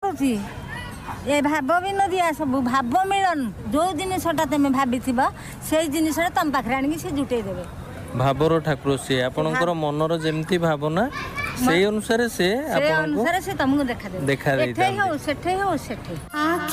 कहुची ए भाव विनोदिया सब भाव मिलन जो जिनसटा तुम भाभी से जिनस तुम पाखे आनिक से जुटे देवे भावर ठाकुर सी आपणकर मनर जमती भावना से अनुसार से तुमको देखा देखा हो सेठे